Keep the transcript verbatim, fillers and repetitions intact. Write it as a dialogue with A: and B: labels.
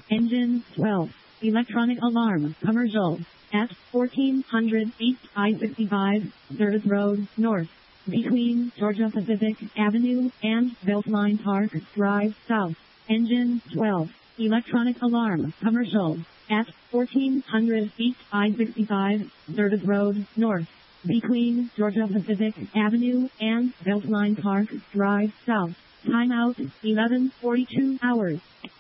A: Engine twelve. Electronic alarm. Commercial. At fourteen hundred East I sixty-five, Third Road, North. Between Georgia Pacific Avenue and Beltline Park Drive South. Engine twelve. Electronic alarm. Commercial. At fourteen hundred East I sixty-five, Third Road, North. Between Georgia Pacific Avenue and Beltline Park Drive South. Timeout eleven forty-two hours.